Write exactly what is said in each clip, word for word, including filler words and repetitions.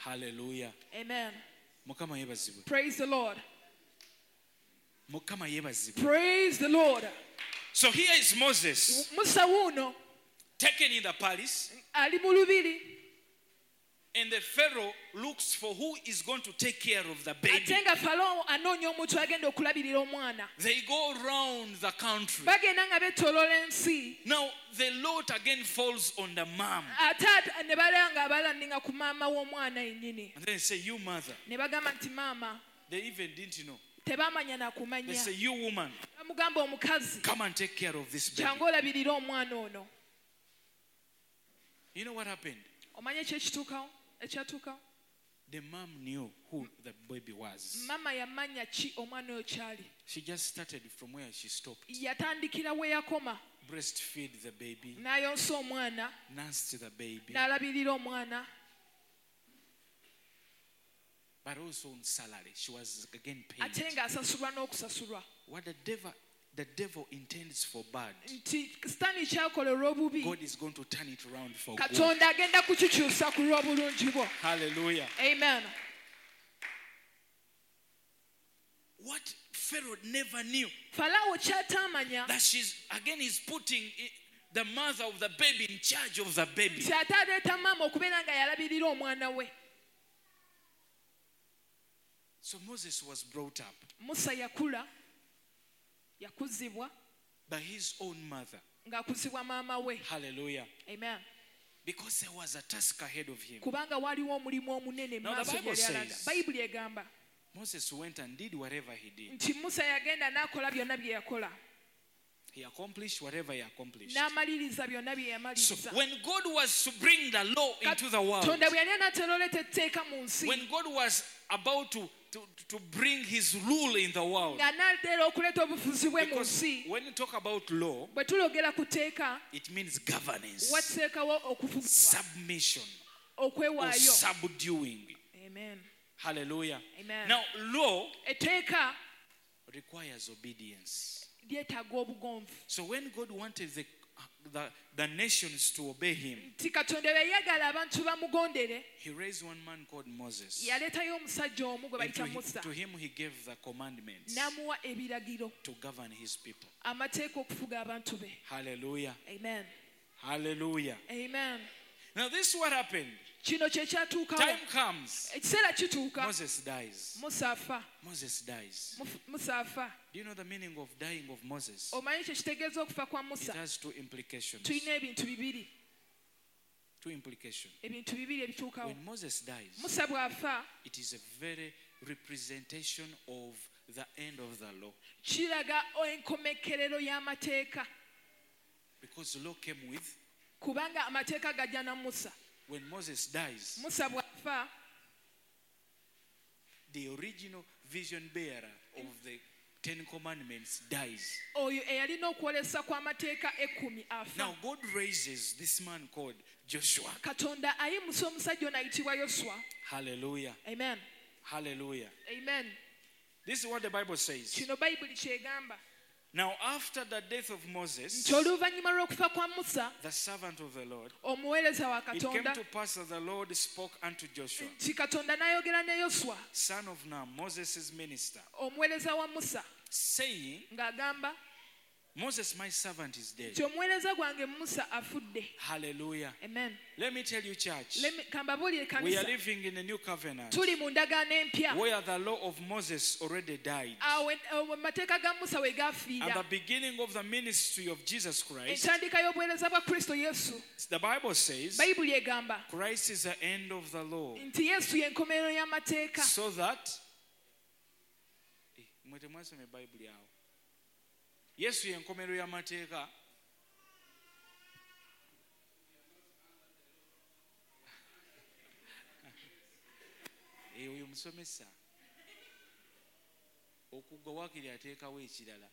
Hallelujah. Amen. Mukama yebazibwe. Praise the Lord. Mukama yebazibwe. Praise the Lord. So here is Moses Musa wuno taken in the palace, ali mu lubiri and the Pharaoh looks for who is going to take care of the baby. ate nga Falaawo anoonya omuntu agenda okulabirira omwana. They go around the country. Bagenda nga beetooloola ensi. Now the lot again falls on the mom. Ate ne balaba nga abalandinga ku maama w'omwana yennyini. And then they say, you mother. Ne bagamba nti maama. They even didn't know. Tebamanya na They kumanya. say, you woman, Bamugamba omukazi. come and take care of this baby. Kyangu olabirira omwana ono. You know what happened? Omanye ekyekituukawo? Ekyatuukawo? The mom knew who the baby was. Mama yamanya ki omwana oyo kyali. She just started from where she stopped. Yatandikira we yakoma. Breastfeed the baby. N'ayonsa omwana. Nursed the baby. N'alabirira omwana. But also on salary. She was again paid. Ate nga asasulwa n'okusasulwa. What the devil, the devil intends for bad, Nti Sitaani kyakola olw'obubi. God is going to turn it around for good. Katonda agenda kukikyusa ku lw'obulungi bwo. Hallelujah. Amen. What Pharaoh never knew, Falaawo ky'ataamanya that she's again is putting i- the mother of the baby in charge of the baby. nti ate aleeta maama okubeera nga yalabirira omwana we. So Moses was brought up Musa yakula, yakuzibwa by his own mother. ng'akuzibwa maama we. Hallelujah. Amen. Because there was a task ahead of him. Kubanga waliwo omulimu omunene Now the maaso Bible gye yali alaga. says- Bayibuli egamba Moses went and did whatever he did. nti Musa yagenda n'akola byonna bye yakola. He accomplished whatever he accomplished. N'amaliriza byonna bye So yamaliriza. when God was to bring the law into the world, Katonda bwe yali anaatera oleeta etteeka mu nsi, when God was about to, to, to bring his rule in the world, ng'anaatera okuleeta obufuzi bwe mu because nsi, when you talk about law, bwe tulogera ku tteeka, it means governance, wateekawo okuvugibwa, submission, or okwewaayo. subduing. Amen. Hallelujah. Amen. Now, law Etteeka requires obedience. lyetaaga obugonvu. So when God wanted the, the, the nations to obey him, Nti Katonda bwe yayagala abantu bamugondere, he raised one man called Moses. yaleetayo omusajja omu gwe And to, bayita him, Musa, to him he gave the commandments n'amuwa ebiragiro, to govern his people. amateeka okufuga abantu be. Hallelujah. Amen. Hallelujah. Amen. Now this is what happened. Kino kye kyatuukawo. Time comes. Ekiseera kituuka, Moses dies. Musa afa. Moses dies. Muf- Musa afa. Do you know the meaning of dying of Moses? Omanyi kye kitegeeza okufa kwa It Musa? has two implications. Tulina ebintu bibiri. Two implications. Ebintu bibiri ebituukawo. When Moses dies, Musa bw'afa, it is a very representation of the end of the law. kiraga enkomekerero y'amateeka. Because the law came with, Kubanga amateeka gajja na Musa. when Moses dies, Musa bw'afa, the original vision bearer of the Ten Commandments dies. oyo eyalina okwolesa kw'amateeka ekkumi afa. Now God raises this man called Joshua. Katonda ayimusa omusajja ono ayitibwa Yoswa. Hallelujah. Amen. Hallelujah. Amen. This is what the Bible says. Kino Bayibuli kyegamba. Now after the death of Moses, Nti oluvannyuma lw'okufa kwa Musa, the servant of the Lord, omuweereza wa it came Katonda, to pass that the Lord spoke unto Joshua, nti Katonda n'ayogera ne Yoswa, son of Nun, Moses' minister, omuweereza wa Musa, saying, ng'agamba Moses, my servant, is dead. nti omuweereza gwange Musa afudde. Hallelujah. Amen. Let me tell you, church, Let me- Kambabuulire we are kanisa, living in a new covenant tuli mu ndagaano empya. where the law of Moses already died. Awo awo amateeka ga Musa we And gaafiira. the beginning of the ministry of Jesus Christ, Entandika y'obuweereza bwa Kristo Yesu, the Bible says, Bayibuli egamba Christ is the end of the law. nti Yesu y'enkomerero y'amateeka. So that, Eh, mwe temwasoma ebayibuli awo. Yesu y'enkomerero y'amateeka. Eh, oyo musomesa okuggwa waakiri ateekawo ekirala.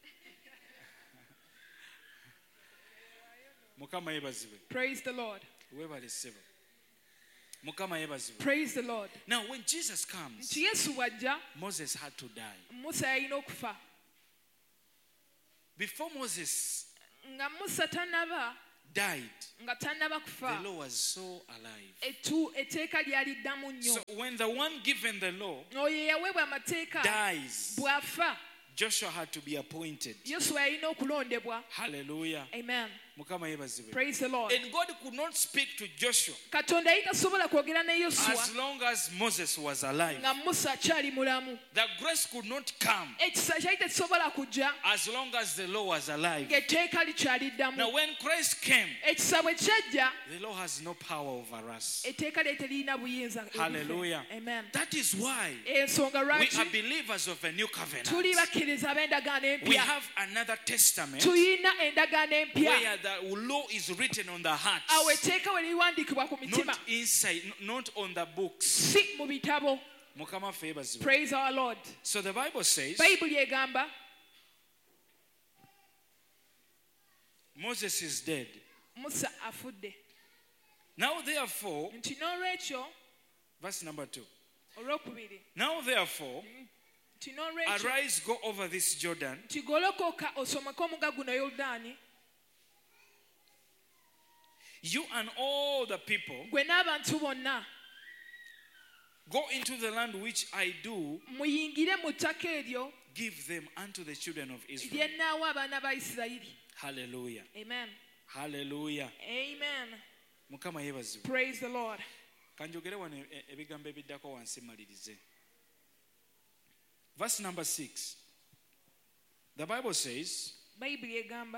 Mukama yebazibwe. Praise the Lord. Weebale ssebo. Mukama yebazibwe. Praise the Lord. Now when Jesus comes, Nti Yesu bw'ajja, Moses had to die. Musa yalina okufa. Before Moses, Nga Musa tannaba, died, nga tannaba the kufa law was so alive. etu etteeka lyali ddamu nnyo. So when the one given the law oyo eyaweebwa amateeka dies, bw'afa Joshua had to be appointed. Yoswa yalina okulondebwa. Hallelujah. Amen. Mukama yeebazibwe. Praise the Lord. And God could not speak to Joshua Katonda yali tasobola kwogera ne as Yoswa long as Moses was alive. nga Musa akyali mulamu. The grace could not come Ekisa kyali tekisobola kujja as long as the law was alive. ng'etteeka likyali ddamu. Now when Christ came, Ekisa bwe kyajja the law has no power over us. etteeka lye teririna buyinza. Hallelujah. Amen. That is why Ensonga we lwaki are believers of a new covenant. tuli bakkiriza ab'endagaano We empya. have another testament Tuyina endagaano empya. where the law is written on the heart, Awo etteeka we liwandiikibwa ku mitima, not inside, n- not on the books. si mu bitabo. Mukama ffe yeebazibwe. Praise our Lord. So the Bible says Bayibuli egamba Moses is dead. Musa afudde. Now therefore, Nti n'olwekyo, verse number two. olwokubiri, Now therefore, nti n'olwekyo arise, go over this Jordan, nti golokoka osomeko omugga guno Yoludaani, you and all the people, gwe n'abantu bonna, go into the land which I do muyingire mu ttaka eryo give them unto the children of Israel. lye nnaawa abaana ba Isirayiri. Hallelujah. Amen. Hallelujah. Amen. Mukama yeebazibwe. Praise the Lord. Kanjogere wano e- ebigambo ebiddako wansi malirize. Verse number six. The Bible says, Bayibuli egamba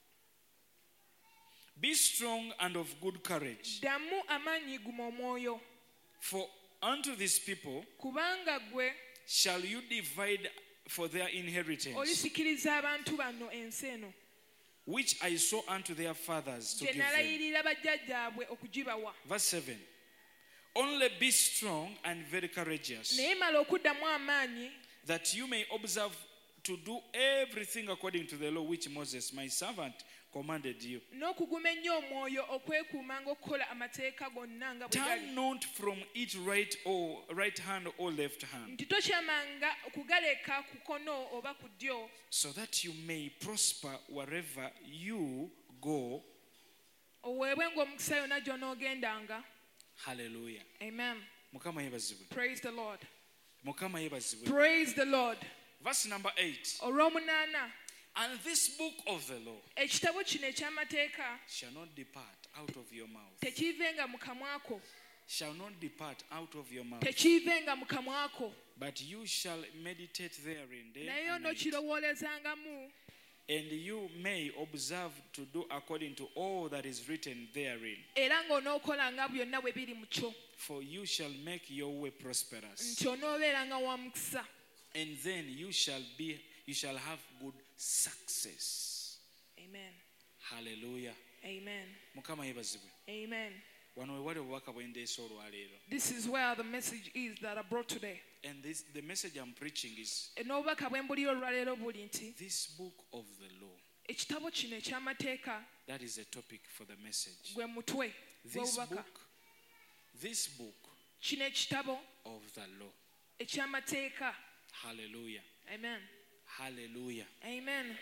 be strong and of good courage, ddamu amaanyi guma omwoyo, for unto these people kubanga gwe shall you divide for their inheritance, olisikiriza abantu bano ensi eno which I saw unto their fathers to gye give them. nalayirira bajjajjaabwe okugibawa. Verse seven. Only be strong and very courageous, Naye mala okuddamu amaanyi that you may observe to do everything according to the law which Moses my servant commanded you. n'okuguma ennyo omwoyo okwekuumanga okukola amateeka gonna nga bwe Turn gali. not from it right or right hand or left hand, Nti tokyamanga okugaleka ku kkono oba ku ddyo, so that you may prosper wherever you go. oweebwenga omukisa yonna gy'onoogendanga. Hallelujah. Amen. Mukama yebazibwe. Praise the Lord. Mukama yebazibwe. Praise the Lord. Verse number eight. olw'omunaana, And this book of the law ekitabo kino eky'amateeka shall not depart out of your mouth. tekiivenga mu kamwako, Shall not depart out of your mouth. tekiivenga mu kamwako, But you shall meditate therein day naye and night, onookirowoolezangamu, and you may observe to do according to all that is written therein. era ng'onookolanga byonna bwe biri mu kyo, For you shall make your way prosperous, nti onoobeeranga wa mukisa, and then you shall be you shall have good success. Amen. Hallelujah. Amen. Mukama yebazibwe. Amen. Wano we wali obubaka bwe ndeese olwaleero. This is where the message is that I brought today. And this the message I'm preaching is N'obubaka bwe mbulira olwaleero buli nti this book of the law. ekitabo kino eky'amateeka That is a topic for the message. gwe mutwe This gw'obubaka. book, this book Kino ekitabo of the law. eky'amateeka. Hallelujah. Amen. Hallelujah. Amen.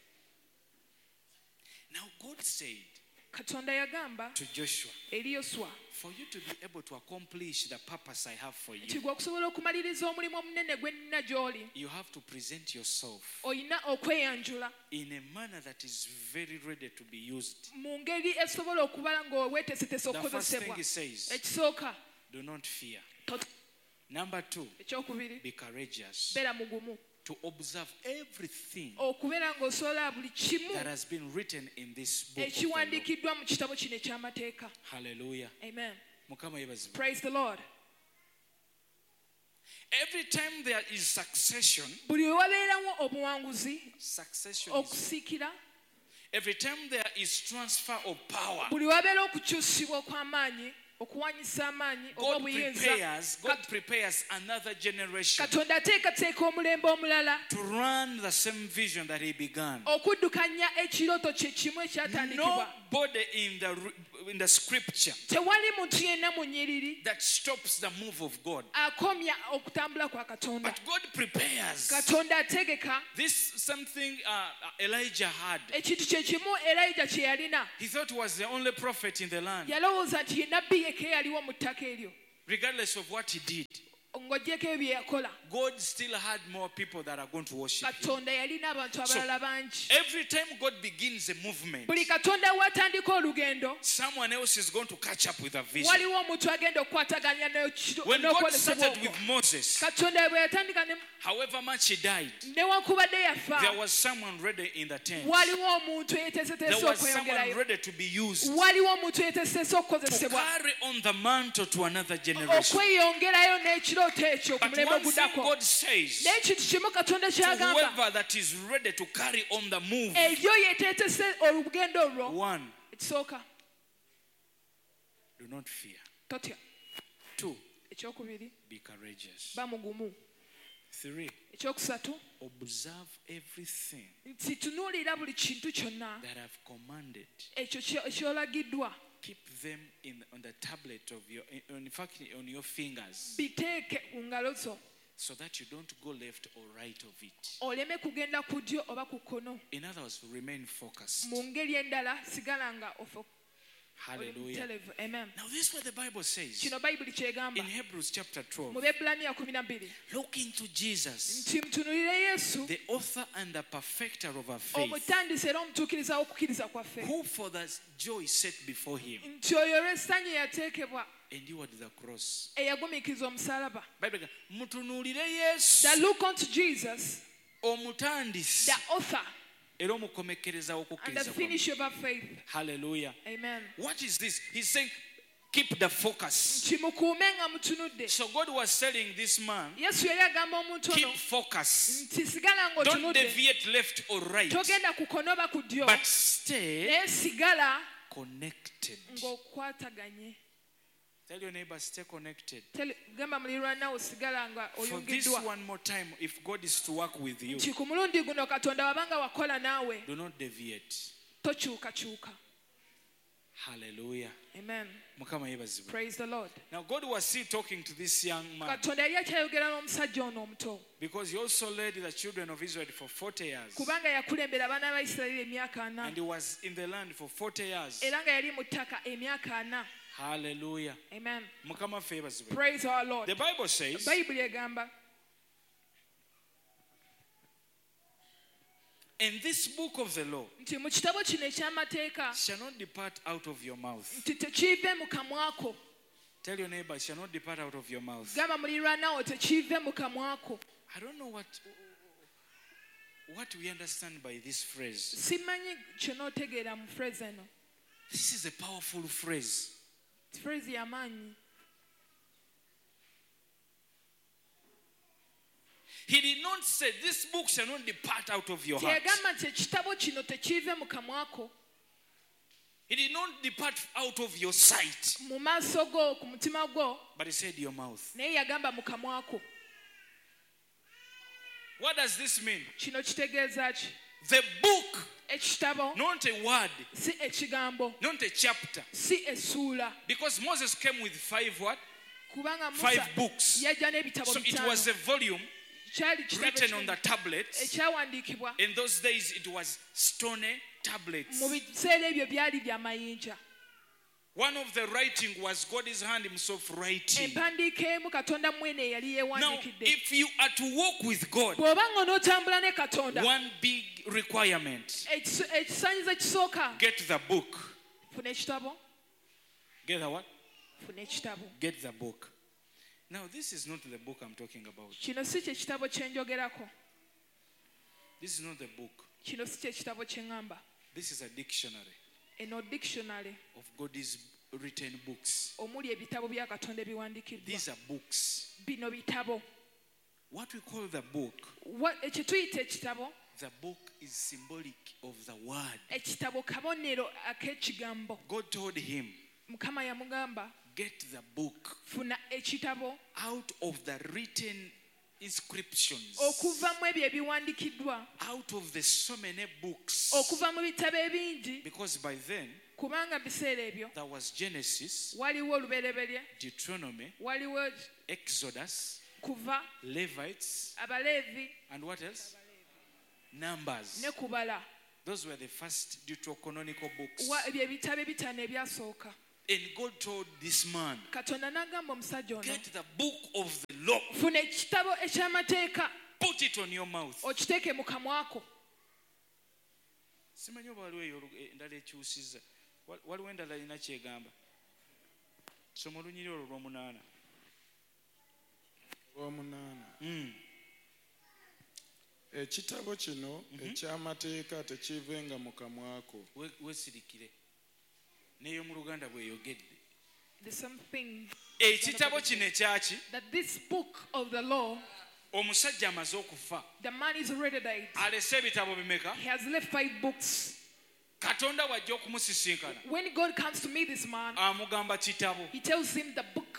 Now God said Katonda yagamba to Joshua, eri Yoswa for you to be able to accomplish the purpose I have for nti you, gwe okusobola okumaliriza omulimu omunene gwe nnina gy'oli, you have to present yourself olina okweyanjula in a manner that is very ready to be used. mu ngeri esobola okuba ng'oweeteesetese The first thing okukozesebwa. he says, Ekisooka, do not fear. tot- Number two, ekyokubiri, be courageous beera mugumu, to observe everything okubeera ng'osobola buli kimu that has been written in this book of the law. ekiwandiikiddwa mu kitabo kino eky'amateeka. Hallelujah. Amen. Mukama yebazibwe. Praise the Lord. Every time there is succession, Buli we wabeerawo obuwanguzi, succession is, okusiikira, every time there is transfer of power, buli wabeera okukyusibwa okw'amaanyi, okuwanyisa amaanyi oba God obuyinza, prepares, God prepares another generation Katonda ateekateeka omulembe omulala to run the same vision that he began. okuddukanya ekirooto kye kimu ekyatandikibwa. nobody in the in the scripture tewali muntu yenna mu nnyiriri that stops the move of God. akomya okutambula kwa katonda. But God prepares. Katonda ategeka. This something uh, Elijah had. Ekintu kye kimu Elijah kye yalina. He thought he was the only prophet in the land. Yalowooza nti ye nabbi yekka yaliwo mu ttaka eryo. Regardless of what he did, ng'oggyeko bye yakola. God still had more people that are going to worship him. Katonda yalina abantu abalala bangi. Every time God begins a movement, buli Katonda w'atandika olugendo, someone else is going to catch up with a vision. waliwo omuntu agenda okukwataganya n'okwolesebwa. When God started with Moses, Katonda bwe yatandika ne however much he died, newankubadde yafa, there was someone ready in the tent. waliwo omuntu eyeeteeseteese There was someone okweyongerayo. ready to be used waliwo omuntu eyeeteeseteese to okukozesebwa carry on the mantle to another generation. okweyongerayo n'ekirooto ekyo ku But mulembe one thing oguddako. God says naye ekintu kimu Katonda to ky'agamba, whoever that is ready to carry on the move, eyo yeeteetese olugendo olwo. one, Ekisooka, do not fear. totya. Two, Ekyokubiri, be courageous. ba mugumu. Three, Ekyokusatu, observe everything nti tunuulira buli kintu kyonna that I've commanded. ekyo kye- ky'olagiddwa, Keep them in on the tablet of your, in in fact, on your fingers, biteeke ku ngalo zo so that you don't go left or right of it. oleme kugenda ku ddyo oba ku kkono. In other words, remain focused. Mu ngeri endala sigala nga ofa Hallelujah. mutelevu. Amen. Now, this is what the Bible says Kino Bayibuli kyegamba in Hebrews chapter twelve. mu Byebbulaniya kumi na bbiri Look into Jesus, nti mutunulire Yesu, the author and the perfecter of our faith, omutandisi era omutuukiriza w'okukkiriza kwaffe, who for the joy set before him nti oyo olw'essanyu yateekebwa endured the cross. eyagumiikiriza omusalaba. Bible ga, mutunuulire Yesu, That look unto Jesus, omutandisi the author era omukomekereza and the w'okukkiriza kwammwe. finisher of our faith. Hallelujah. Amen. What is this? He's saying, keep the focus. Nti mukuume nga mutunudde. So God was telling this man, Yesu yali agamba omuntu ono keep focus. nti sigala Don't ng'otunudde, deviate left or right, togenda ku kkono oba ku ddyo, but stay naye sigala connected. ng'okwataganye. Tell your neighbor, stay connected. Tele- gamba muliraanwawo sigala nga For this oyungiddwa. one more time, if God is to work with you, Nti ku mulundi guno Katonda wabanga wakola naawe, do not deviate. tokyukakyuka. Hallelujah. Amen. Mukama yebazibwe. Praise the Lord. Now God was still talking to this young man, Katonda yali akyayogera n'omusajja ono omuto, because he also led the children of Israel for forty years, kubanga yakulembera abaana ba Isirayiri emyaka ana, and he was in the land for forty years. era nga yali mu ttaka emyaka ana. Hallelujah. Amen. Mukama ffe yebazibwe. Praise our Lord. The Bible says, Bayibuli egamba, and this book of the law nti mu kitabo kino eky'amateeka shall not depart out of your mouth. nti tekiive mu kamwako. Tell your neighbor, shall not depart out of your mouth. Gamba muliraanwawo tekiive mu kamwako. I don't know what what we understand by this phrase. Simanyi kyonootegeera mu phrase eno. This is a powerful phrase. Phrase y'amaanyi. He did not say this book shall not depart out of your heart. Teyagamba nti ekitabo kino tekiive mu kamwako, He did not depart out of your sight, mu maaso go, ku mutima gwo, but he said your mouth. naye yagamba mu kamwako. What does this mean? Kino kitegeeza ki? The book, Ekitabo not a word, si ekigambo, not a chapter. si essuula. Because Moses came with five what? Kubanga Musa Five books. yajja n'ebitabo So it bitaano. was a volume Kyali kitabo written on kimu the tablets. ekyawandiikibwa. In those days it was stone tablets. Mu biseera ebyo byali bya mayinja. One of the writing was God's hand himself writing. Empandiika emu Katonda mwene yali Now, yeewandiikidde. if you are to walk with God, Bw'oba ng'onootambula ne Katonda, one big requirement, ekis- ekisaanyizo ekisooka, get the book. funa ekitabo, Get the what? funa ekitabo. Get the book. Now, this is not the book I'm talking about. Kino si kye kitabo kye njogerako. This is not the book. Kino si kye kitabo kye ŋŋamba. This is a dictionary Eno dictionary of God's written books. omuli ebitabo bya Katonda ebiwandiikiddwa. These are books. Bino bitabo. What we call the book, What- Ekye tuyita ekitabo, the book is symbolic of the word. ekitabo kabonero ak'ekigambo. God told him, Mukama yamugamba, get the book funa ekitabo out of the written inscriptions, okuva mu ebyo ebiwandiikiddwa, out of the so many books. okuva mu bitabo ebingi, Because by then, kubanga biseera ebyo there was Genesis, waliwo olubereberye, Deuteronomy, waliwo Exodus, kuva, Levites, abaleevi and what else? Numbers. ne kubala. Those were the first deuterocanonical books. Wa- bye bitabo ebitaano ebyasooka. And God told this man, Katonda n'agamba omusajja ono, get the book of the law, funa ekitabo eky'amateeka put it on your mouth. okiteeke mu kamwako. Simanyi oba waliwo eyo olu- endala ekyusizza. Wa- waliwo endala erina kyegamba. Soma olunyiri olwo lw'omunaana. Omunaana. Mm. Ekitabo kino eky'amateeka tekivenga mu kamwako. We- weesirikire neyo mu luganda bweyogedde. The same thing, Ekitabo kino ekyaki that this book of the law, omusajja amaze okufa the man is already died. alese ebitabo bimeka. He has left five books. Katonda wajja okumusisinkana When God comes to meet this man, amugamba kitabo. he tells him the book.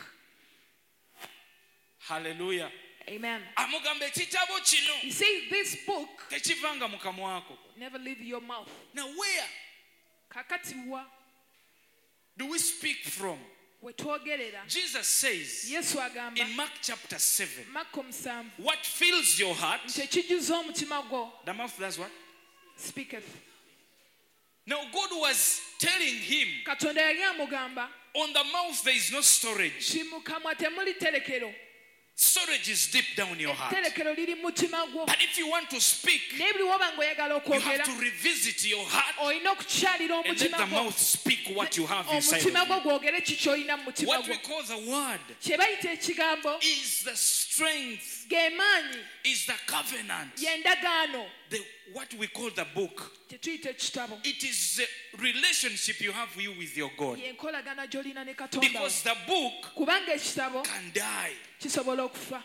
Haleluya. Amen. Amugamba ekitabo kino He says this book tekivanga mu kamwako. never leave your mouth. Now where Kakati wa do we speak from? wetwogerera. Jesus says Yesu agamba in Mark chapter seven, Makko musanvu what fills your heart, nti ekijjuza omutima gwo the mouth does what? speaketh. Now God was telling him, Katonda yali amugamba on the mouth there is no storage. nti mu kamwa temuli terekero. Storage is deep down your heart. Etterekero liri mu mutima gwo. But if you want to speak, Naye buli woba ng'oyagala you okwogera have to revisit your heart olina okukyalira and let omutima the gwo. mouth speak what you have inside Omutima of gwo you. gwogere ki ky'olina mu mutima What gwo. we call the word Kye bayita ekigambo is the strength, ge maanyi, is the covenant, y'endagaano, the what we call the book. kye tuyita ekitabo. It is the relationship you have you with your God. Y'enkolagana gy'olina ne Katonda wo. Because the book Kubanga ekitabo can die. kisobola okufa.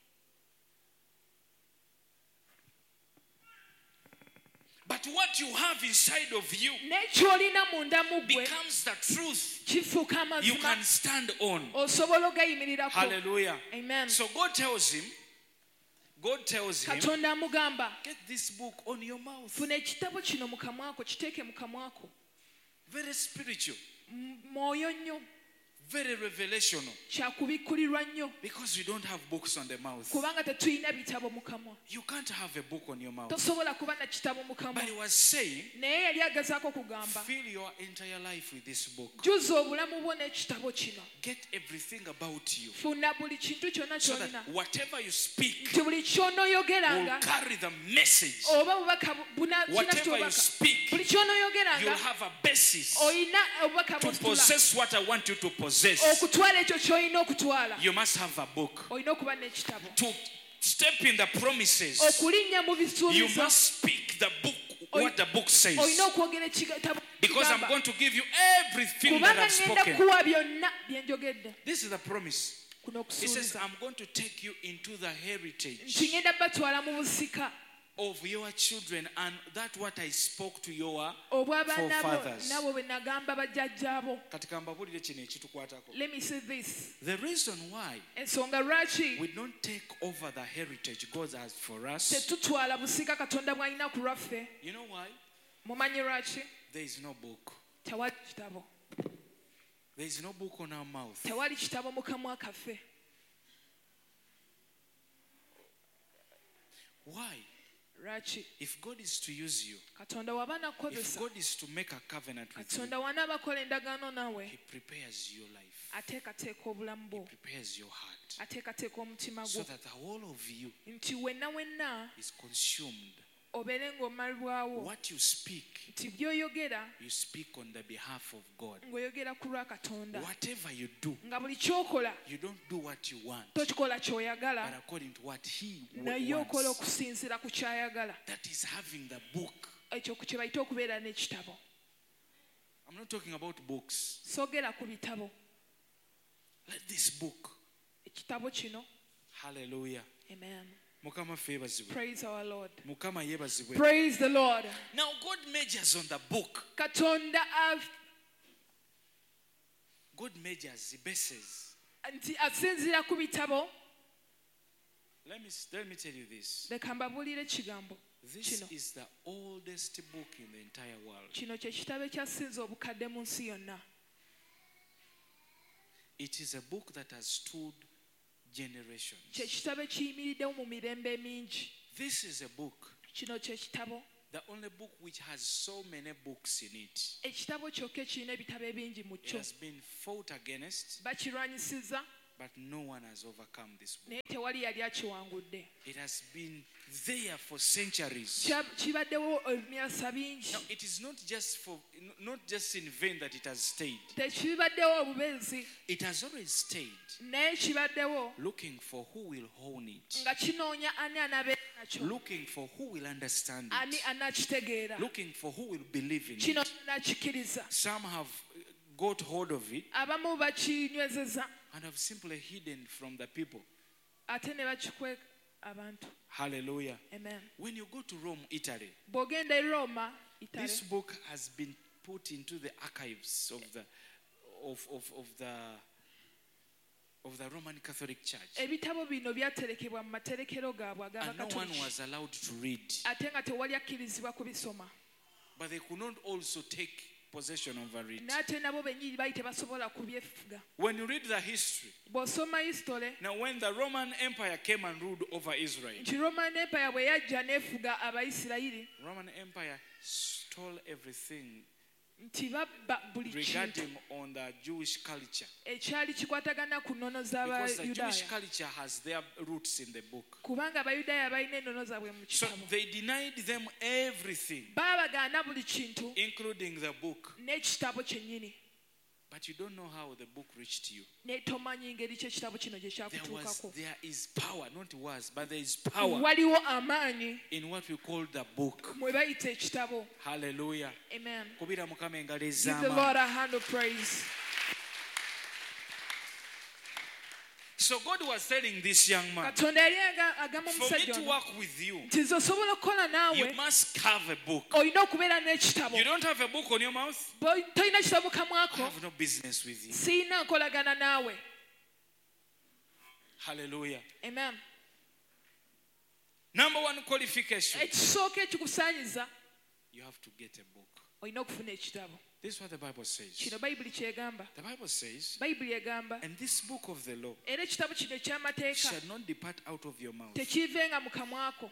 But what you have inside of you N'ekyolina munda mu gwe becomes the truth kifuuka you amazima, can stand on. osobola ogayimirirako. Hallelujah. Amen. So God tells him, God tells him, Katonda amugamba get this book on your mouth. funa ekitabo kino mu kamwako, kiteeke mu kamwako. Very spiritual, M- mwoyo nnyo, very revelational. kyakubikkulirwa nnyo, Because we don't have books on the mouth. kubanga tetulina bitabo mu kamwa. You can't have a book on your mouth. Tosobola kuba na kitabo mu kamwa. But he was saying, Naye yali agezaako kugamba fill your entire life with this book. jjuza obulamu bwo n'ekitabo kino. Get everything about you. Funa buli kintu kyonna So ky'olina, that whatever you speak nti buli will ky'onooyogeranga carry the message. oba bubaka bu- buna- kina Whatever you ky'obaka, speak, buli you'll ky'onooyogeranga have a basis olina obubaka to bw'ositula possess what I want you to possess. okutwala ekyo ky'olina okutwala. You must have a book. Olina okuba n'ekitabo. To step in the promises, Okulinnya mu you bisuubizo, must speak the book, what the book says. olina okwogera ekitabo Because I'm kigamba. going to give you everything that Kubanga I've ngenda spoken. kuwa byonna bye njogedde. This is the promise. Kuno He says, okusuubiza I'm going to take you into the nti heritage ngenda batwala mu busika of your children and that what I spoke to your obw'abaana bo forefathers. nabo bwe nagamba bajjajjaabo. Katika mbabulire kino ekitukwatako. Let me say this. The reason why Ensonga lwaki we don't take over the heritage God has for us, tetutwala busika Katonda bw'alina ku lwaffe, you know why? mumanyi lwaki? There is no book. Tewali kitabo. There is no book on our mouth. Tewali kitabo mu kamwa kaffe. Why? Lwaki? If God is to use you, Katonda waba if nakukozesa, God is to make a covenant with you, Katonda wanaaba akola endagaano naawe, He prepares your life, ateekateeka obulamu bwo, prepares your heart, ateekateeka omutima so gwo, that the whole of you nti wenna wenna is consumed. obeere ng'omalibwawo, What you speak, nti by'oyogera you speak on the behalf of God. ng'oyogera ku lwa Katonda, Whatever you do, nga buli ky'okola you don't do what you want, tokikola ky'oyagala, but according to what He naye okola wants. okusinziira ku ky'ayagala. That is having the book. Ekyo kye bayita okubeera n'ekitabo. I'm not talking about books. Soogera ku bitabo. Let this book. Ekitabo kino. Hallelujah. Amen. Mukama ffe yebazibwe. Praise our Lord. Mukama yebazibwe. Praise the Lord. Now God measures on the book. Katonda av- God measures, He bases. nti asinziira ku bitabo. Let me let me tell you this. Leka mbabuulire ekigambo. This Kino. is the oldest book in the entire world. Kino kye kitabo ekyasinze obukadde mu nsi yonna. It is a book that has stood Kye generations. kitabo ekiyimiriddewo mu mirembe mingi. This is a book, Kino kye kitabo. the only book which has so many books in it. Ekitabo kyokka ekirina ebitabo ebingi mu It kyo. has been fought against, Bakirwanyisiza but no one has overcome this book. naye tewali yali akiwangudde. It has been there for centuries. Kya- Kibaddewo emyasa bingi. Now, it is not just for not just in vain that it has stayed. Tekibaddewo obubeezi It has always stayed, naye kibaddewo looking for who will own it, nga kinoonya ani anabeera nakyo, looking for who will understand ani it, anakitegeera, looking for who will believe in kino it. anakikiriza. Some have got hold of it Abamu bakinywezeza and have simply hidden from the people. ate ne bakikwe abantu. Hallelujah. Amen. When you go to Rome, Italy, Bw'ogenda e Roma, Italy, this book has been put into the archives of the of, of, of the of the Roman Catholic Church, ebitabo bino byaterekebwa mu materekero gaabwe and no one ag'abakatoliki was allowed to read. ate nga tewali akkirizibwa kubisoma. But they could not also take possession over it. N'ate nabo bennyini baali tebasobola kubyefuga. When you read the history, Bw'osoma history, now when the Roman Empire came and ruled over Israel, nti Roman Empire bwe yajja n'efuga Abayisirayiri, Roman Empire stole everything nti babba buli kintu regarding on the Jewish culture, ekyali kikwatagana ku nnono because the Jewish z'Abayudaaya. culture has their roots in the book. Kubanga Abayudaaya balina ennono zaabwe mu So kitabo. they denied them everything, Baabagaana buli kintu including the book. n'ekitabo kyennyini. But you don't know how the book reached you. Ne tomanyi ngeri ki ekitabo kino gye There was, kyakutuukako. there is power, not was, but there is power Waliwo amaanyi in what we call the book. mwe bayita ekitabo. Hallelujah. Amen. Kubira Mukama engalo Give the ez'amaanyi. Lord a hand of praise. So God was telling this young man, Katonda yali aga- agamba for me omusajja to ono work with you, nti nze osobola okukola you naawe must have a book. olina okubeera n'ekitabo. You don't have a book on your mouth, Bwe tolina kitabo mu I kamwako, have no business with you. siina nkolagana naawe. Hallelujah. Amen. Number one qualification, Ekisooka ekikusaanyiza you have to get a book. olina okufuna ekitabo. This is what the Bible says. Kino Bayibuli kyegamba. The Bible says, Bayibuli egamba and this book of the law era ekitabo kino eky'amateeka shall not depart out of your mouth, tekiivenga mu kamwako,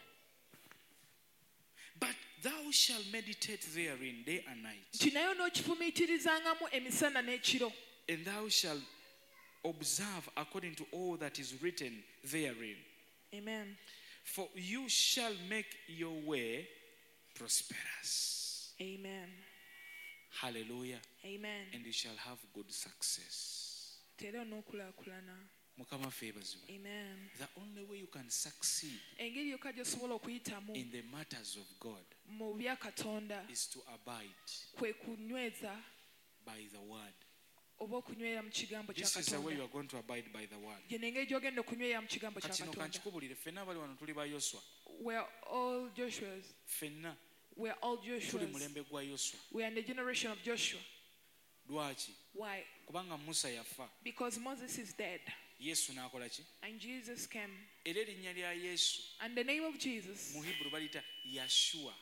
but thou shalt meditate therein day and night, nti naye onookifumiitirizangamu emisana n'ekiro, and thou shalt observe according to all that is written therein. Amen. For you shall make your way prosperous. Amen. Hallelujah. Amen. And you shall have good success. Tera onookulaakulana. Mukama febazibwe. Amen. The only way you can succeed Engeri yokka gy'osobola okuyitamu in the matters of God mu bya Katonda is to abide kwe kunyweza by the word. oba okunywera mu kigambo kya This is the way you Katonda. are going to abide by the word. Gye n'engeri gy'ogenda okunywera mu kigambo kya Kati no Katonda. kankikubulire ffenna abali wano tuli ba Yoswa. We're all Joshua's. Ffenna We're all tuli Joshua's. mulembe gwa Yoswa. We are in the generation of Joshua. Lwaki? Why? Kubanga Musa yafa. Because Moses is dead Yesu n'akola ki? and Jesus came. Era erinnya lya Yesu And the name of Jesus, mu Hebrew baliyita Yashua.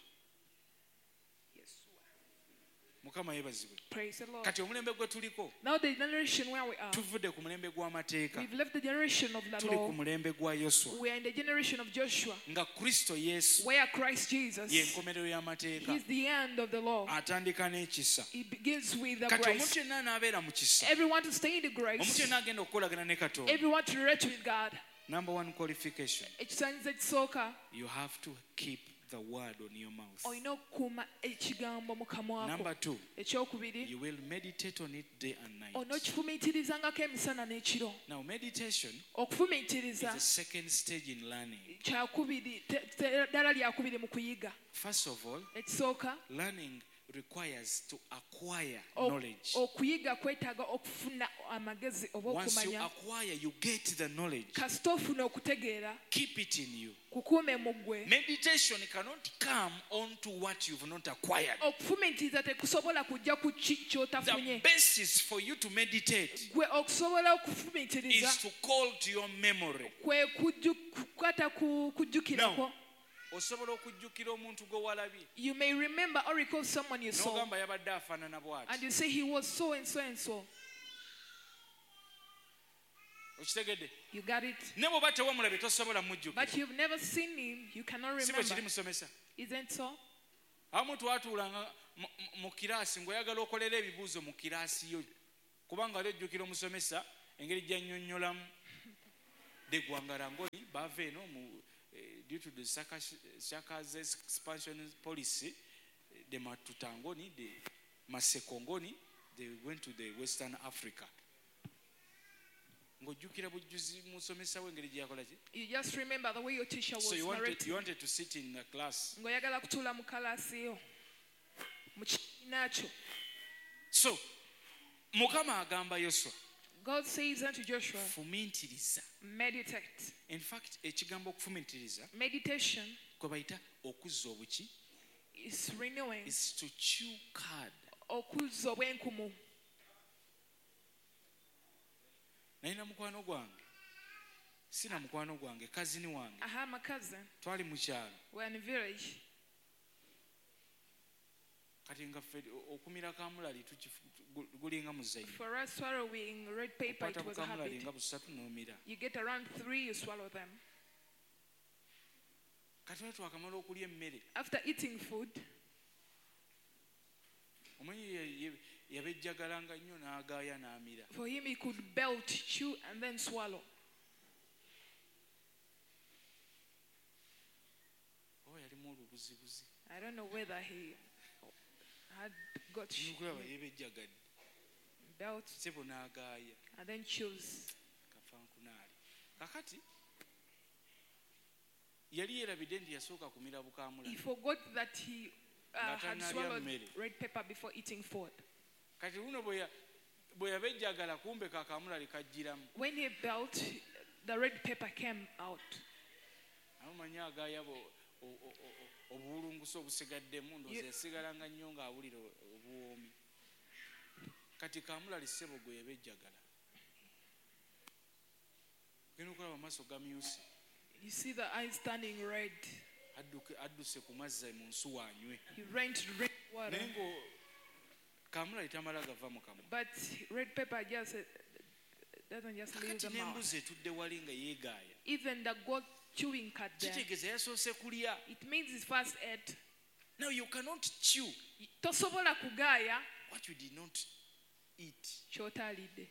Mukama yeebazibwe. praise the Lord. Kati omulembe gwe tuliko Now the generation where we are, tuvudde ku mulembe gw'amateeka, we've left the generation of the tuli ku law. mulembe gwa Yoswa. We are in the generation of Joshua, Nga Kristo Yesu where Christ Jesus, ye nkomerero y'amateeka, He's the end of the law. atandika n'ekisa. He begins with the Kati grace. omuntu yenna anaabeera mu kisa, Everyone to stay in the omuntu grace. yenna agenda okukolagana ne Katonda. Everyone to relate with God. Number one qualification, Ekisaanyizo ekisooka, you have to keep the word on your mouth. olina okukuuma ekigambo mu kamwa ko. Number two, Ekyokubiri, you will meditate on it day and night. onookifumiitirizangako emisana n'ekiro. Now, meditation is Okufumiitiriza the second stage in learning. kyakubiri, te- te- ddala lyakubiri mu kuyiga. First of all, Ekisooka, learning requires to acquire o- knowledge. okuyiga kwetaaga okufuna amagezi oba Once you okumanya. acquire, you get the knowledge. Kasita ofuna okutegeera, Keep it in you. kukuume mu ggwe. Meditation cannot come onto what you've not acquired. Okufumiitiriza tekusobola kujja ku ki The ky'otafunye. basis for you to meditate Gwe okusobola okufumiitiriza is to call to your memory. kwe kujju- kukwata ku kujjukirako. osobola okujjukira omuntu gwe walabye You may remember or recall someone you saw, n'ogamba yabadde afaanana and bw'ati. you say he was so and so and so. Okitegedde? You got it? Ne bw'oba tewamulabye tosobola mujjukira. But you've never seen him, you cannot Si bwe kiri remember. musomesa. Isn't so? Abamu twatuulanga mu- mu- mu kiraasi ng'oyagala okolera ebibuuzo mu kiraasi yo kubanga ali ojjukira omusomesa engeri gy'annyonnyolamu de Gwangarangoni baava eno mu eh, due to the Shaka's expansion policy de Matutangoni de Masekongoni they went to the Western Africa. Ng'ojjukira bujjuzi musomesa we engeri gye yakola ki? You just remember the way your teacher was So you wanted, narrating. you wanted to sit in the class. Ng'oyagala kutuula mu kalaasi yo mu kibiina kyo. So Mukama agamba Yoswa God says unto Joshua, fumiintiriza. meditate. In fact ekigambo okufumiintiriza Meditation kwe bayita okuzza obuki is renewing, is to chew cud. okuzza obwenkumu. Nalina mukwano gwange sina mukwano gwange kazini wange I have my cousin. twali mu kyalo We're in a village. kati nga ffe okumira kamulali gulinga muzayiro For us swallowing red paper, it okwata was a bukamulali habit. nga busatu n'omira You get around three, you swallow them. kati wali twakamala okulya emmere After eating food, omanyi ye- ye- yabejjagalanga nnyo n'agaaya n'amira. for him he could belt, chew, and then swallow. oba yalimu olubuzibuzi I don't know whether he had got sh- nokulaba yebejjagadde belt sebo n'agaaya and then chews. kafankunaali kakati yali yerabidde nti yasooka kumira He bukamulali forgot that he uh, Nga had tannalya swallowed mmere. red pepper before eating food. kati luno bwe ya- bwe yabejjagala kumbe kakamulali kajjiramu When he belt, the red pepper came out. amumanyi agaaya bo- o- o- o- obuwulungusa obusigaddemu ndoozi Ye- yasigalanga nnyo ng'awulira obuwoomi kati kamulali ssebo gwe yabejjagala genda okulaba amaaso gamyuse You see the eyes turning red. adduke adduse ku mazzi mu nsuwa anywe He ran to drink water. naye ngo kamulali tamala gava mu kamwa But red pepper just uh, doesn't just leave kakati the mouth. n'embuzi etudde wali nga yeegaaya Even the goat chewing cud there. kitegeeza yasoose kulya. It means his first ate. Now you cannot chew Tosobola kugaaya what you did not eat. ky'otaalidde.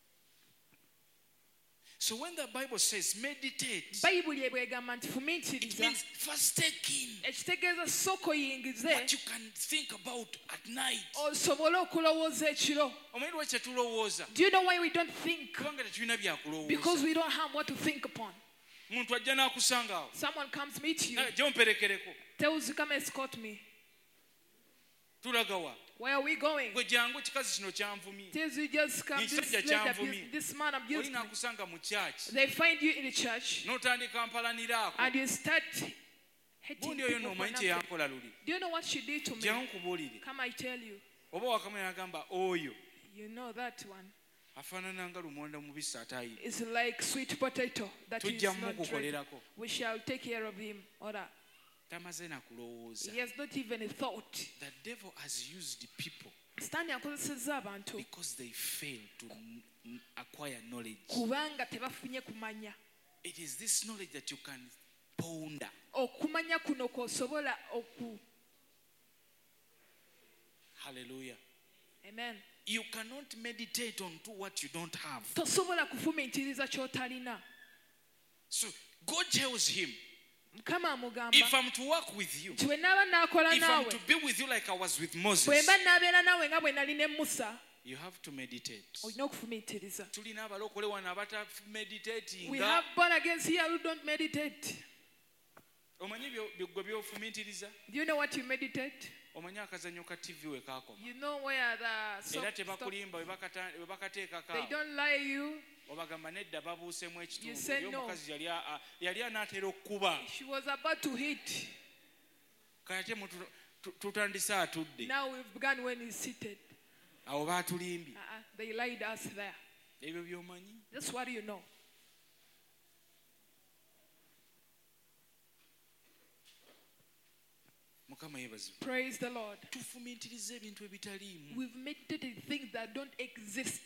So when the Bible says meditate, Bayibuli ebwegamba nti it fumiitiriza. means first take in Ekitegeeza sooka oyingize what you can think about at night. osobole okulowooza ekiro. Omanyi lwaki tetulowooza? Do you know why we don't think? Kubanga tetulina Because byakulowooza. we don't have what to think upon. Muntu ajja n'akusanga awo. Someone comes meet you, Jja omperekereko. tells you come escort me. Tulaga wa? Where are we going? Gwe jangu kikazi kino kyanvumye. Tells you just come. This, Ekisajja lady abused- kyanvumye. this man Oli abused me. n'akusanga mu church. They find you in the church N'otandika mpalaniraako. and you start hating Gundi oyo people for n'omanyi kye nothing. yankola luli. Do you know what she did to me? Jjangu nkubuulire. Come, I tell you. Oba wakamwe n'agamba oyo You know that one. afaanana nga lumonda mubisi atayiri. It's like sweet potato that is Tujja not ready. mukukolerako. We shall take care of him. Or that. Tamaze na kulowooza. He has not even a thought. The devil has used people Sitaani akozesezza abantu because they fail to n- n- acquire knowledge. kubanga tebafunye kumanya. It is this knowledge that you can ponder. Okumanya kuno kw'osobola oku. Hallelujah. Amen. You cannot meditate on to what you don't have. Tosobola kufumiitiriza ky'otalina. So God tells him, Mukama amugamba if I'm to work with you, nti bwe naaba naakola if I'm naawe to be with you like I was with bwe Moses, mba naabeera naawe nga bwe nali ne Musa you have to meditate. olina okufumiitiriza. Tulina abalokole wano We abatameditatinga. have born against here who don't meditate. Omanyi byo- byo- gwe byofumiitiriza? Do you know what you meditate? Omanyi akazannyo ka T V we kaakoma. You know where the so- Era stop. tebakulimba we bakata- we bakateekako They awo. don't lie you. Obagamba nedda babuusemu You ekitundu said oli no. omukazi yali a- a- yali anaatera okukuba She was about to hit. kate mutu- tu- tutandise atudde Now we've begun when he's seated. awo baatulimbye. Uh-uh. They lied us there. Ebyo by'omanyi. That's what you know. mukama yeebazibwe. Praise the Lord. Tufumiitiriza ebintu ebitaliimu. We've meditated things that don't exist.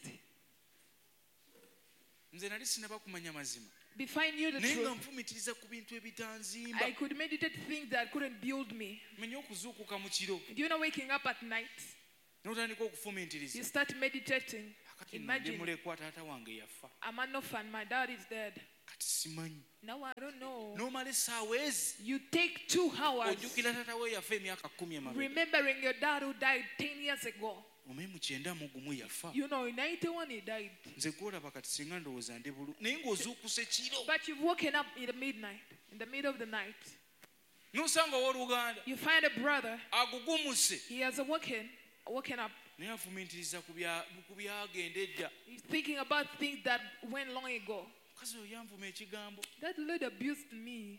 Nze nali sinaba kumanya mazima Before I knew the naye nga truth, nfumiitiriza ku bintu ebitanzimba. I could meditate things that couldn't build me. Menya okuzuukuka mu kiro Do you know waking up at night? n'otandika okufumiitiriza. You start meditating. Kati nno ndi Imagine, mulekwa taata wange yafa. I'm an orphan, my dad is dead. Kati simanyi. Now I don't know. N'omala essaawa ezi You take two hours ojjukira taata we yafa emyaka kkumi emabega. remembering your dad who died ten years ago. Omanyi mu kyenda mu gumu yafa. You know, in ninety-one he died. Nze gwolaba kati singa ndowooza ndi bulu naye ng'ozuukuse kiro But you've woken up in the midnight, in the middle of the night. n'osanga owooluganda You find a brother, agugumuse he has awoken, woken up. naye afumiitiriza ku bya- ku byagenda edda. He's thinking about things that went long ago. Mukazi oyo yanvuma ekigambo That Lord abused me.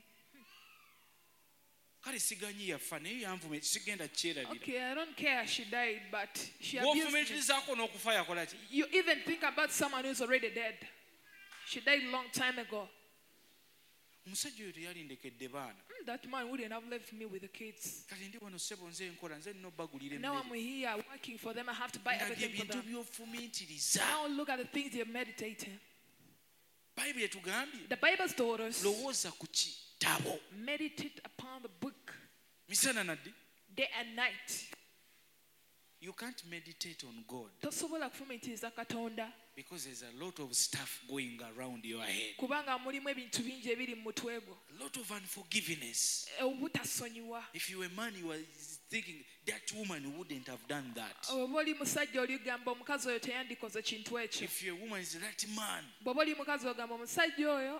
kale siganyi yafa naye yanvuma sigenda kyerabira. Okay, I don't care she died, but she abused me. Bw'ofumiitirizaako n'okufa yakola ki? You even think about someone who's already dead. She died a long time ago. Omusajja oyo teyalindekedde baana. Hmm, That man wouldn't have left me with the kids. Kale ndi wano ssebo nze nkola nze nina obbagulira Now I'm emmere. here working for them. I have to buy Nga everything for by'ebintu them. by'ofumiitiriza. Now look at the things you're meditating. Bayibuli etugambye The Bible's told us, lowooza ku kitabo meditate upon the book misana naddi. day and night. You can't meditate on God Tosobola kufumiitiriza Katonda because there's a lot of stuff going around your head. kubanga mulimu ebintu bingi ebiri mu mutwe gwo. A lot of unforgiveness. Obutasonyiwa. If you were a man, you were thinking that woman wouldn't have done that. Bw'oba oli musajja oligamba omukazi oyo teyandikoze kintu ekyo. If you're a woman, is that man. Bw'oba oli mukazi ogamba omusajja oyo,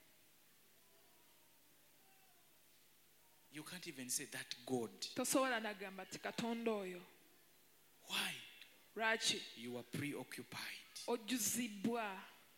You can't even say that God. tosobola nagamba ti Katonda oyo. Why? Lwaki? You are preoccupied Ojjuzibwa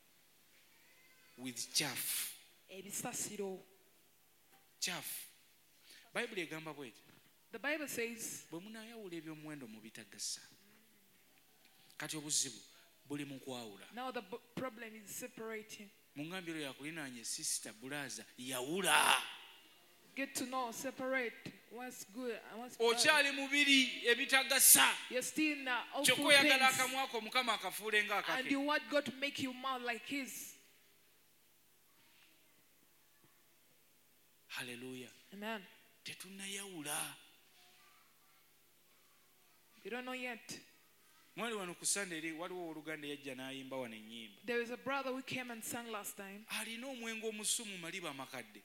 with chaff. ebisasiro. Chaff. Bible egamba bweti. The Bible says, Bwe munaayawula eby'omuwendo mu bitagasa. Kati obuzibu buli mu kwawula. now the b- problem is separating. Mu ngambiro yakulinaanye sister brother yawula. Get to know, separate what's good and what's bad. Okyali mubiri ebitagasa. You're still in uh, awful Kyokka oyagala things. akamwa ko Mukama akafuule And ng'akake. you want God to make you mouth like His. Hallelujah. Amen. Tetunnayawula. You don't know yet. Mwali wano ku Sunday eri waliwo oluganda yajja n'ayimba wano ennyimba. There is a brother who came and sang last time. Alina omwenge omusu mu maliba amakadde.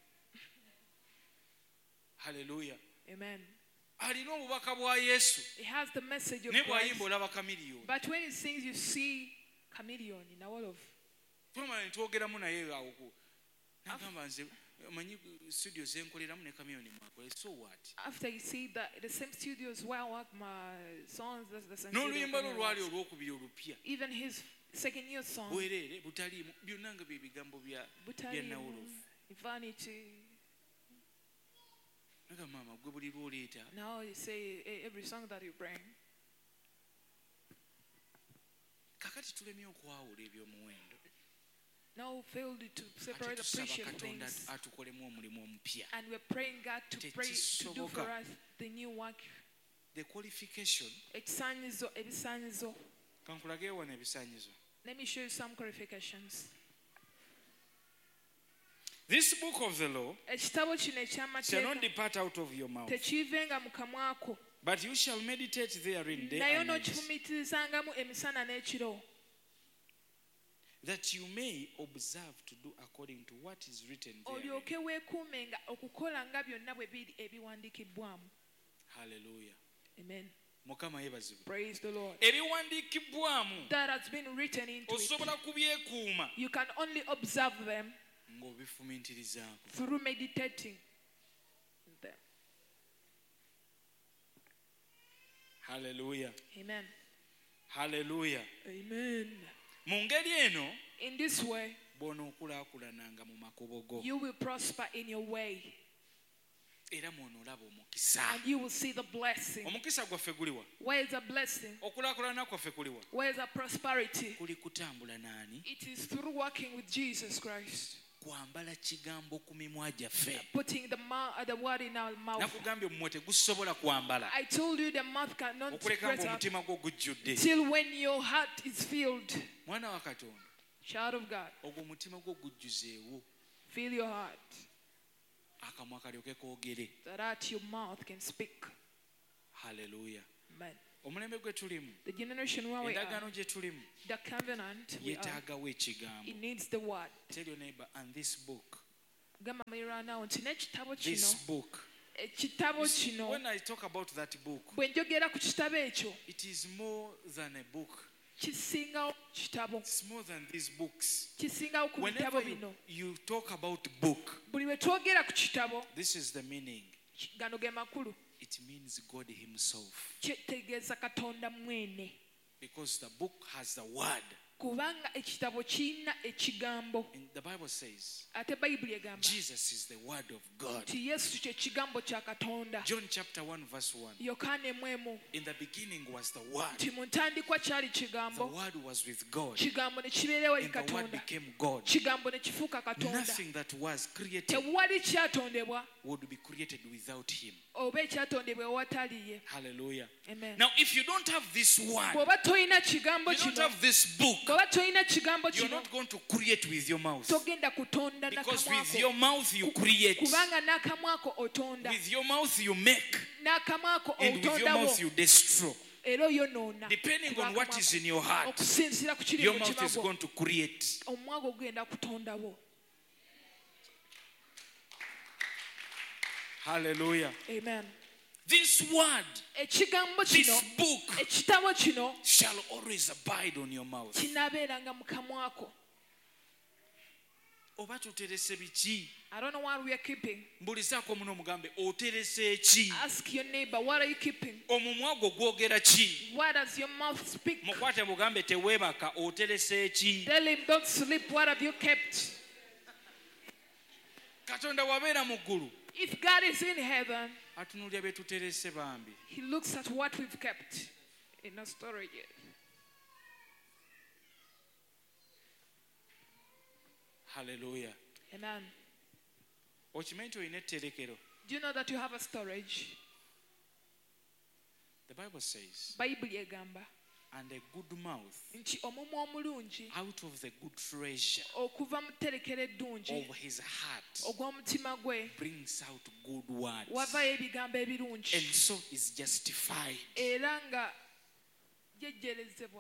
Hallelujah. Amen. Alina obubaka bwa Yesu. He has the message of Ne Christ. bw'ayimba olaba kamiliyoni. But when he sings, you see chameleon in a wall of. Twamala ne twogeramu naye awo ku. Nagamba nze manyi studio zenkoleramu ne kamiliyoni mwakole. So what? After you see that the same studios where I work my songs, that's the same N'oluyimba lwo studio. lwali olwokubiri olupya. Even his second year song, Bwereere butaliimu byonna nga bye bigambo bya bya Butalimu, Nawolofu. Vanity. Naga maama gwe buli lw'oleeta. Now you say eh, every song that you bring. Kakati tulemye okwawula eby'omuwendo. Now we failed to Ate separate the tusaba precious Katonda things. atukolemu omulimu omupya. And we're praying God to pray to do for Tekisoboka. us the new work. The qualification. Ekisaanyizo, ebisaanyizo. Kankulage wano ebisaanyizo. Let me show you some qualifications. This book of the law Ekitabo kino shall not eky'amateeka depart out of your mouth, tekiivenga mu kamwa ko, but you shall meditate therein day naye and night, n'okifumiitirizangamu emisana n'ekiro, that you may observe to do according to what is written therein. olyoke weekuumenga okukola nga byonna bwe biri ebiwandiikibbwamu. Hallelujah. Amen. Mukama yeebazibwe. Praise the Lord. Ebiwandiikibbwamu That has been written into it. osobola kubyekuuma You can only observe them ng'obifumiitirizaako. through meditating them. Hallelujah. Amen. Hallelujah. Amen. Mu ngeri eno In this way, bw'onookulaakulananga mu makubo go you will prosper in your way era mw'onoolaba omukisa. and you will see the blessing. Omukisa gwaffe guliwa? Where is the blessing? Okulaakulana kwaffe kuliwa? Where is the prosperity? Kuli kutambula n'ani? It is through working with Jesus Christ. kwambala kigambo ku mimwa gyaffe. Putting the, mouth, the word in our mouth. Nakugambye omumwa tegusobola kwambala I told you the mouth cannot okuleka spread nga out omutima gwo gujjudde. till when your heart is filled. Mwana wa Katonda, Child of God, ogwo omutima gwo gujjuzeewo, fill your heart akamwa kalyoke koogere. so that your mouth can speak. Haleluya. Amen. Omulembe gwe tulimu, The generation where we are, endagaano gye tulimu, the covenant we are, yeetaagawo ekigambo. it needs the word. Tell your neighbor, and this book, Gamba mulira nawo nti n'ekitabo this kino, book. ekitabo You see, kino, when I talk about that book, bwe njogera ku kitabo ekyo, it is more than a book. kisingawo kitabo, It's more than these books. kisingawo ku Whenever bitabo you, bino. you talk about book, Buli lwe twogera ku kitabo, this is the meaning. gano ge makulu, It means God Himself. kitegeeza Katonda mwene. Because the book has the word. Kubanga ekitabo kirina ekigambo. And the Bible says, Ate Bayibuli egamba Jesus is the word of God. nti Yesu kye kigambo kya Katonda. John chapter one verse one. Yokaana emu emu In the beginning was the word. nti mu ntandikwa kyali The kigambo, word was with God. kigambo ne kibeerawo eri And the word Katonda, became God. kigambo ne kifuuka Katonda. Nothing that was created Tewali kyatondebwa would be created without Him. oba ekyatondebwa ewatali ye. Hallelujah. Amen. Now, if you don't have this word, Bw'oba tolina kigambo you don't kino, have this book, bw'oba tolina kigambo you're kino, not going to create with your mouth. togenda kutonda Because n'akamwa with ko. your mouth you create. Kubanga n'akamwa ko otonda, With your mouth you make. n'akamwa ko And with your otondawo, mouth you destroy. era oyonoona. Depending on what is in your heart, Okusinziira ku kiri your mu mouth mutima is gwo, going to create. omumwa gwo gugenda kutondawo. Hallelujah. Amen. This word, Ekigambo this kino, book ekitabo kino shall always abide on your mouth. kinaabeeranga mu kamwa ko. Oba tuterese biki? I don't know what we are keeping. Mbulizaako muno omugambe oterese ki? Ask your neighbor, what are you keeping? Omumwa gwo gwogera ki? What does your mouth speak? Mukwate mugambe teweebaka oterese ki? Tell him, don't sleep. What have you kept? Katonda wabeera mu ggulu If God is in heaven, atunuulira bye tuterese bambi. He looks at what we've kept in our storage. Hallelujah. Amen. Okimanyi nti olina etterekero? Do you know that you have a storage? The Bible says, Bayibuli egamba and a good mouth nti omumwa omulungi out of the good treasure okuva mu tterekero eddungi of his heart ogw'omutima gwe brings out good words, wavayo ebigambo and ebirungi so is justified. era nga jejjerezebwa.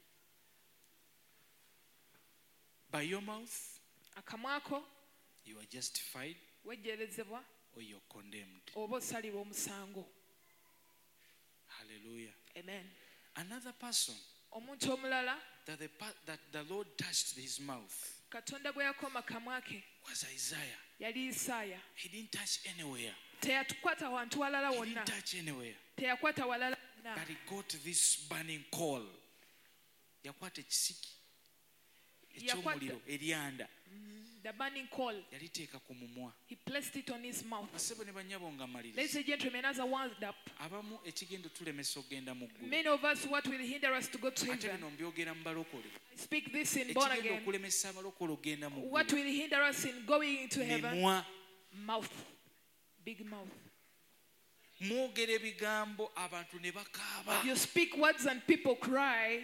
By your mouth Akamwa ko you are justified wejjerezebwa or you're condemned. oba osalibwa omusango. Hallelujah. Amen. Another person Omuntu omulala that the, pa- that the Lord touched his mouth Katonda bwe yakoma kamwa ke was Isaiah. yali Isaaya. He didn't touch anywhere. Teyatukwata wantu walala He wonna, didn't touch anywhere. teyakwata walala wonna. But he got this burning coal. Yakwata ekisiki eky'omuliro eryanda The burning coal, yaliteeka ku mumwa. he placed it on his mouth. Basebo ne bannyabo nga Ladies maliriza. and gentlemen, as I wound up, Abamu ekigenda tulemesa okgenda mu ggulu. many of us, what will hinder us to go to Ate heaven? bino mbyogera mu balokole. I speak this in born Ekigenda again. okulemesa abalokole okgenda mu What ggulu. will hinder us in going into heaven? Mimwa. Mouth. Big mouth. Mwogera ebigambo abantu ne bakaaba. You speak words and people cry.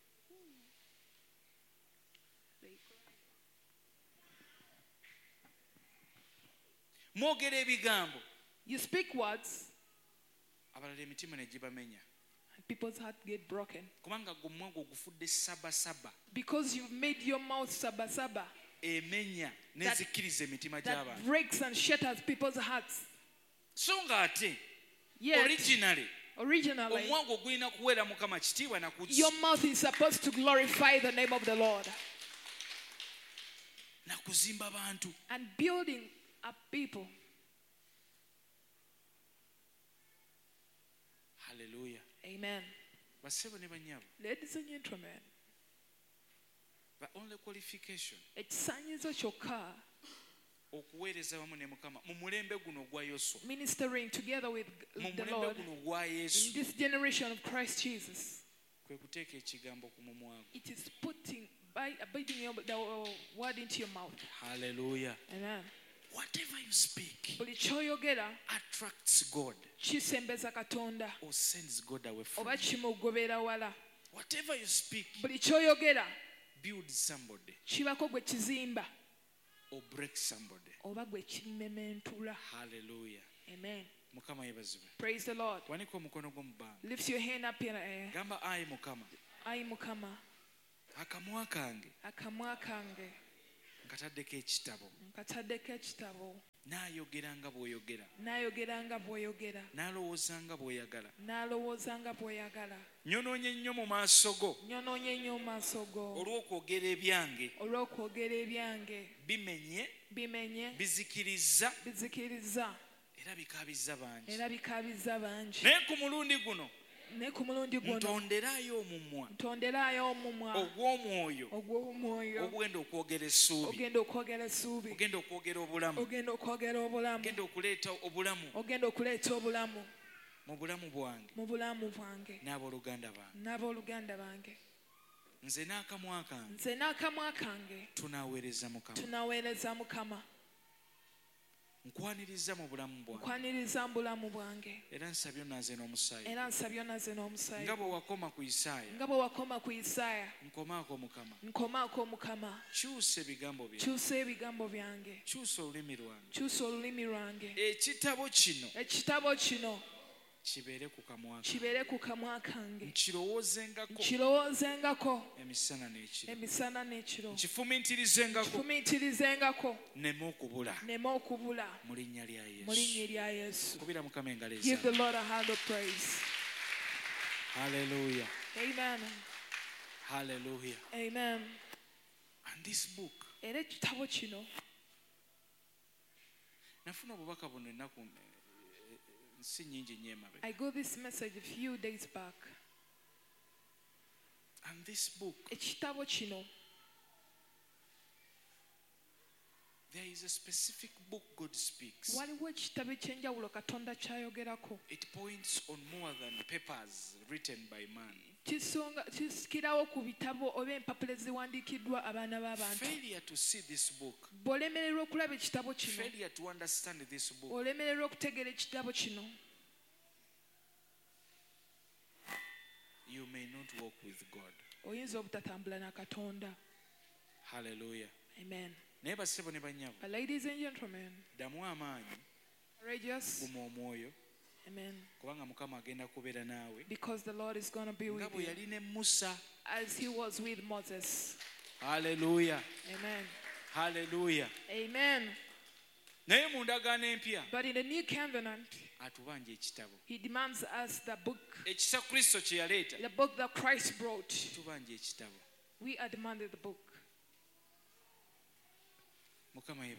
Mwogera ebigambo You speak words abalala emitima ne gibamenya. and people's heart get broken. Kubanga gwe omwago gufudde sabasaba. Because you've made your mouth sabasaba. Emenya n'ezikkiriza emitima That gy'abantu. breaks and shatters people's hearts. So ng'ate Yet, originally originally, omwago gulina kuweera Mukama kitiibwa na kuki- your mouth is supposed to glorify the name of the Lord na kuzimba bantu. and building up people. Hallelujah. Amen. Basebo ne bannyabo, Ladies and gentlemen, the only qualification ekisaanyizo kyokka okuweereza wamu ne Mukama mu mulembe guno ogwa Yoswa, ministering together with mu the mulembe Lord guno ogwa in Yesu, this generation of Christ Jesus, kwe kuteeka ekigambo ku mumwa gwo. it is putting By biting your, the uh, word into your mouth. Hallelujah. Amen. Whatever you speak Buli kyoyogera attracts God kisembeza Katonda or sends God away from oba you. kimugobera wala. Whatever you speak Buli kyoyogera builds somebody kibako gwe kizimba or breaks somebody. oba gwe kimementula. Hallelujah. Amen. Mukama yebazibwe. Praise the Lord. Wanika omukono gwo mu bbanga. Lift your hand up in the air. Gamba ayi Mukama. Ayi Mukama, Akamwa kange akamwa kange nkataddeko ekitabo. nkataddeko ekitabo. Naayogera nga bw'oyogera. Naayogera nga bw'oyogera. N'alowooza nga bw'oyagala. N'alowooza nga bw'oyagala. Nyonoonye nnyo mu maaso go Nyonoonye nnyo mu maaso go olw'okwogera ebyange. olw'okwogera ebyange. Bimenye, Bimenye, bizikiriza bizikiriza era bikaabizza bangi. era bikaabizza bangi. Naye ku mulundi guno Naye ku mulundi guno ntonderayo omumwa ntonderayo omumwa ogw'omwoyo ogw'omwoyo ogugenda okwogera essuubi, ogenda okwogera essuubi, ogenda okwogera obulamu, ogenda okwogera obulamu, ogenda okuleeta obulamu ogenda okuleeta obulamu mu bulamu bwange mu bulamu bwange n'abooluganda bange. n'abooluganda bange. Nze n'akamwa kange Nze n'akamwa kange tunaaweereza Mukama. tunaweereza Mukama. Nkwaniriza mu bulamu bwange Nkwaniriza mu bulamu bwange era nsabye onaaze n'omusaayi. era nsabye onaze n'omusaayi. Nga bwe wakoma ku Isaaya, nga bwe wakoma ku Isaaya, nkomaako Mukama. nkomaako Mukama. Kyusa ebigambo byange, Kyusa ebigambo byange, kyusa olulimi lwange. kyusa olulimi lwange. Ekitabo kino Ekitabo kino kibeere ku kamwa kange, kibeere ku kamwa kange, nkirowoozengako nkirowoozengako emisana n'ekiro, emisana n'ekiro, nkifumiitirizengako kifumiitirizengako nneme okubula nneme okubula mu linnya lya mu linnya Yesu. erya Yesu. Kubira Mukama engalo Give the ezange. Lord a hand of praise. Hallelujah. Amen. Hallelujah. Amen. And this book, Era ekitabo kino nafuna obubaka buno ennaku eh, nsi nnyingi nnyo emabega. I got this message a few days back. And this book, Ekitabo kino there is a specific book God speaks. waliwo ekitabo ekyenjawulo Katonda kyayogerako. It points on more than papers written by man. Kisonga kisikirawo ku bitabo oba empapula eziwandiikiddwa abaana b'abantu. Failure to see this book, Bw'olemererwa okulaba ekitabo kino, failure to understand this book, olemererwa okutegeera ekitabo kino, you may not walk with God. oyinza obutatambula na Katonda. Hallelujah. Amen. Naye basebo ne bannyabo, But ladies and gentlemen, ddamu amaanyi, courageous. guma omwoyo, Amen. kubanga Mukama agenda kubeera naawe Because the Lord is going to be nga with bwe you yali ne Musa. as he was with Moses. Hallelujah. Amen. Hallelujah. Amen. Naye mu ndagaano empya But in the new covenant, atubanja ekitabo. he demands us the book, Ekisa Kristo kye yaleeta, the book that Christ brought. tubanja ekitabo. We are demanded the book. Mukama yeebazibwe.